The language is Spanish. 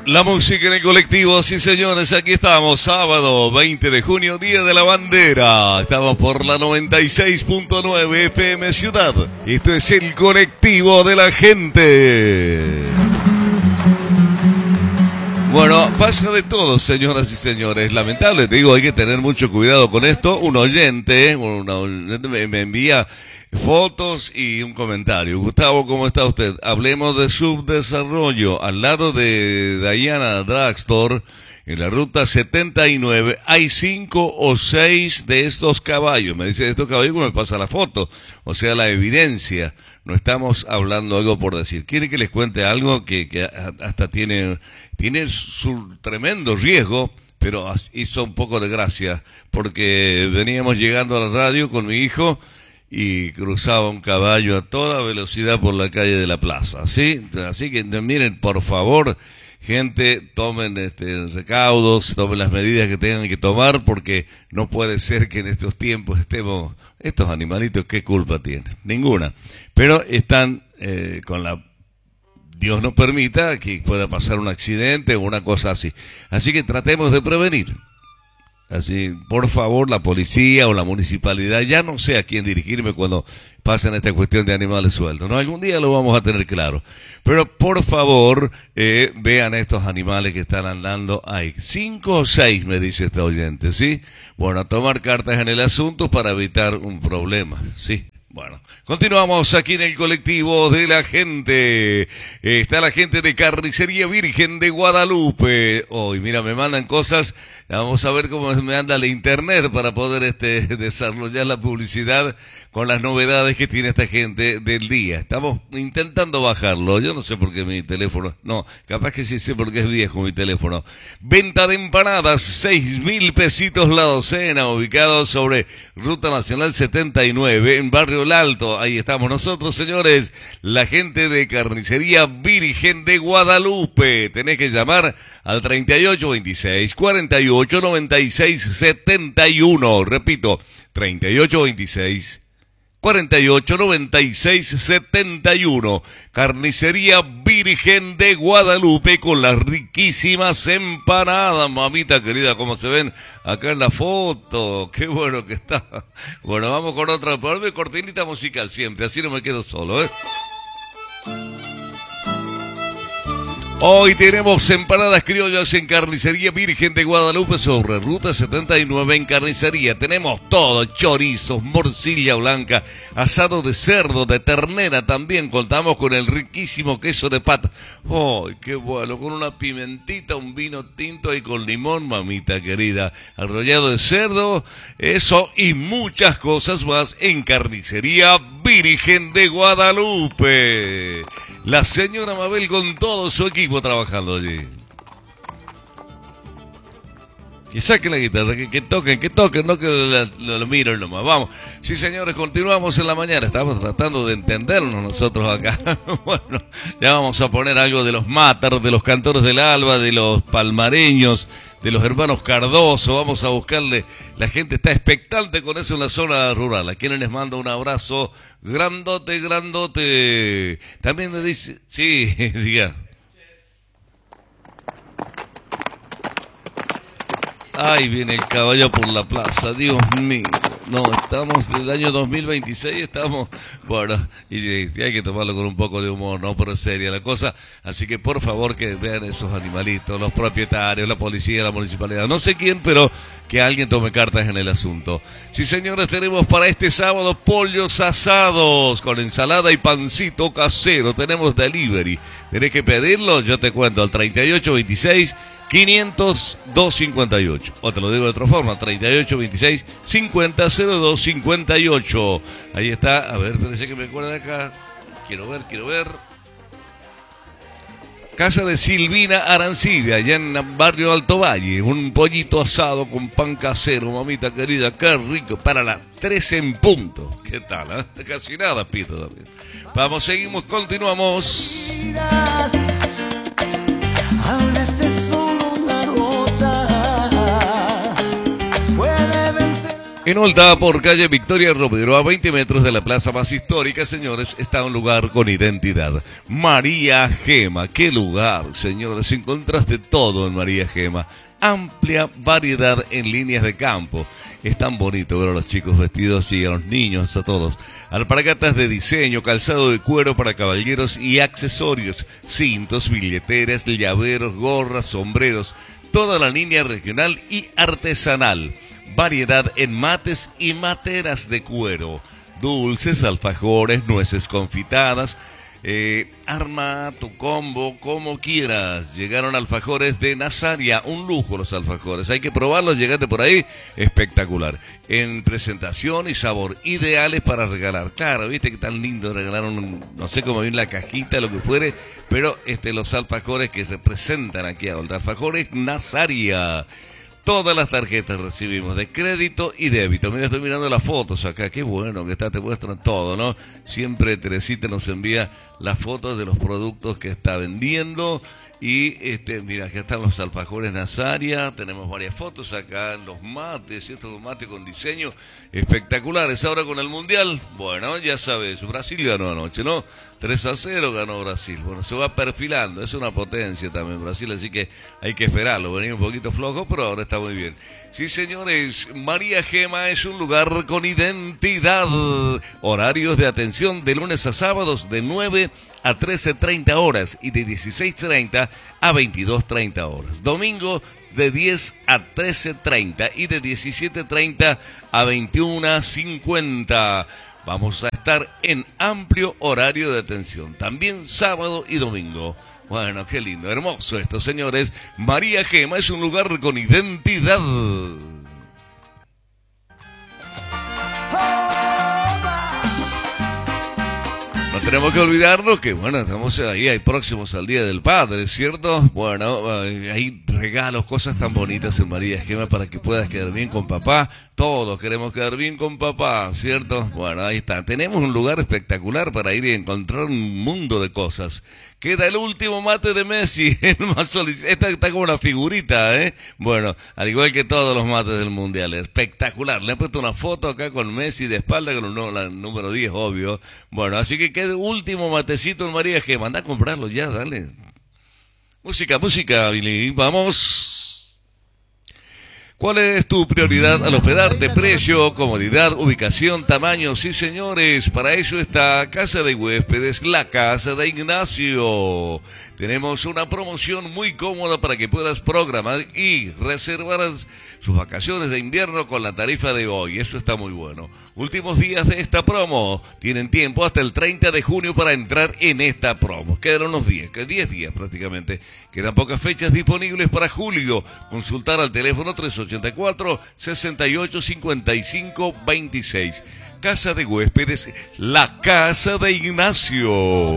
La música en el colectivo, sí señores, aquí estamos, sábado 20 de junio, Día de la Bandera. Estamos por la 96.9 FM Ciudad. Esto es el colectivo de la gente. Bueno, pasa de todo, señoras y señores. Lamentable, te digo, hay que tener mucho cuidado con esto. Un oyente me envía fotos y un comentario. Gustavo, ¿cómo está usted? Hablemos de subdesarrollo. Al lado de Diana Drugstore, en la ruta 79, hay 5 o 6 de estos caballos. Me dice, de estos caballos me pasa la foto. O sea, la evidencia. No estamos hablando algo por decir. ¿Quiere que les cuente algo que hasta tiene su tremendo riesgo? Pero hizo un poco de gracia, porque veníamos llegando a la radio con mi hijo y cruzaba un caballo a toda velocidad por la calle de la plaza, ¿sí? Así que miren, por favor, gente, tomen recaudos, tomen las medidas que tengan que tomar, porque no puede ser que en estos tiempos estemos, estos animalitos, ¿qué culpa tienen? Ninguna. Pero están con la, Dios no permita que pueda pasar un accidente o una cosa así. Así que tratemos de prevenir. Así, por favor, la policía o la municipalidad, ya no sé a quién dirigirme cuando pasen esta cuestión de animales sueltos, ¿no? Algún día lo vamos a tener claro. Pero, por favor, vean estos animales que están andando ahí. 5 o 6, me dice este oyente, ¿sí? Bueno, a tomar cartas en el asunto para evitar un problema, ¿sí? Bueno, continuamos aquí en el colectivo de la gente. Está la gente de Carnicería Virgen de Guadalupe. Hoy, mira, me mandan cosas. Vamos a ver cómo me anda la internet para poder desarrollar la publicidad con las novedades que tiene esta gente del día. Estamos intentando bajarlo. Yo no sé por qué mi teléfono. No, capaz que sí sé por qué es viejo mi teléfono. Venta de empanadas, 6.000 pesitos la docena, ubicado sobre Ruta Nacional 79 en Barrio El Alto. Ahí estamos nosotros, señores, la gente de Carnicería Virgen de Guadalupe. Tenés que llamar al 3826 4896 71. Repito, 3826 489671. Carnicería Virgen de Guadalupe, con las riquísimas empanadas, mamita querida, como se ven acá en la foto. Qué bueno que está. Bueno, vamos con otra. Ponme cortinita musical siempre, así no me quedo solo, ¿eh? Hoy tenemos empanadas criollas en Carnicería Virgen de Guadalupe sobre Ruta 79 en Carnicería. Tenemos todo, chorizos, morcilla blanca, asado de cerdo, de ternera también. Contamos con el riquísimo queso de pata. ¡Ay, qué bueno! Con una pimentita, un vino tinto y con limón, mamita querida. Arrollado de cerdo, eso y muchas cosas más en Carnicería Virgen de Guadalupe. La señora Mabel con todo su equipo trabajando allí. Que saquen la guitarra, que toquen, no que lo miren nomás. Vamos. Sí, señores, continuamos en la mañana. Estamos tratando de entendernos nosotros acá. Bueno, ya vamos a poner algo de los Mátaros, de los Cantores del Alba, de los Palmareños, de los hermanos Cardoso. Vamos a buscarle. La gente está expectante con eso en la zona rural. A quienes les mando un abrazo grandote, grandote. También me dice, sí, diga. Ay, viene el caballo por la plaza, Dios mío. No, estamos del año 2026, estamos, bueno, y hay que tomarlo con un poco de humor, ¿no? Pero es seria la cosa. Así que por favor que vean esos animalitos, los propietarios, la policía, la municipalidad, no sé quién, pero que alguien tome cartas en el asunto. Sí, señores, tenemos para este sábado pollos asados con ensalada y pancito casero. Tenemos delivery. ¿Tenés que pedirlo? Yo te cuento al 3826 500 258. O te lo digo de otra forma, 3826 50 02 58. Ahí está. A ver, parece que me acuerdo de acá. Quiero ver. Casa de Silvina Arancibia, allá en Barrio Alto Valle. Un pollito asado con pan casero, mamita querida. Qué rico. Para las 3 en punto. ¿Qué tal? Casi nada, pito también. Vamos, seguimos, continuamos. En Olta, por calle Victoria Romero, a 20 metros de la plaza más histórica, señores, está un lugar con identidad. María Gema. ¿Qué lugar, señores? Encontrás de todo en María Gema. Amplia variedad en líneas de campo. Es tan bonito ver a los chicos vestidos así, a los niños, a todos. Alpargatas de diseño, calzado de cuero para caballeros y accesorios. Cintos, billeteras, llaveros, gorras, sombreros. Toda la línea regional y artesanal. Variedad en mates y materas de cuero. Dulces, alfajores, nueces confitadas. Arma tu combo como quieras. Llegaron alfajores de Nazaria, un lujo los alfajores, hay que probarlos, llegate por ahí, espectacular, en presentación y sabor, ideales para regalar. Claro, viste que tan lindo regalaron, no sé cómo viene la cajita, lo que fuere, pero los alfajores que representan aquí a Olta, alfajores Nazaria. Todas las tarjetas recibimos de crédito y débito. Mira, estoy mirando las fotos acá. Qué bueno que está, te muestran todo, ¿no? Siempre Teresita nos envía las fotos de los productos que está vendiendo. Y mira, acá están los alfajores Nazaria. Tenemos varias fotos acá, los mates, estos mates con diseño espectaculares. Ahora con el Mundial, bueno, ya sabes, Brasil ganó anoche, ¿no? 3-0 ganó Brasil. Bueno, se va perfilando, es una potencia también Brasil, así que hay que esperarlo. Venía un poquito flojo, pero ahora está muy bien. Sí, señores, María Gema es un lugar con identidad. Horarios de atención de lunes a sábados de 9 a 13:30 horas y de 16:30 a 22:30 horas. Domingo de 10 a 13:30 y de 17:30 a 21:50. Vamos a estar en amplio horario de atención, también sábado y domingo. Bueno, qué lindo, hermoso esto, señores. María Gema es un lugar con identidad. No tenemos que olvidarnos que, bueno, estamos ahí próximos al Día del Padre, ¿cierto? Bueno, hay regalos, cosas tan bonitas en María Gema para que puedas quedar bien con papá. Todos queremos quedar bien con papá, ¿cierto? Bueno, ahí está. Tenemos un lugar espectacular para ir y encontrar un mundo de cosas. Queda el último mate de Messi, el más solicitado. Esta está como una figurita, ¿eh? Bueno, al igual que todos los mates del Mundial. Espectacular. Le he puesto una foto acá con Messi de espalda, con el número 10, obvio. Bueno, así que queda el último matecito en María Gema. Anda a comprarlo ya, dale. Música, Billy. Vamos. ¿Cuál es tu prioridad al hospedarte? Precio, comodidad, ubicación, tamaño. Sí, señores, para eso está Casa de Huéspedes, la Casa de Ignacio. Tenemos una promoción muy cómoda para que puedas programar y reservar sus vacaciones de invierno con la tarifa de hoy. Eso está muy bueno. Últimos días de esta promo. Tienen tiempo hasta el 30 de junio para entrar en esta promo. Quedan unos 10 días prácticamente. Quedan pocas fechas disponibles para julio. Consultar al teléfono 384-6855-26. Casa de Huéspedes, la Casa de Ignacio.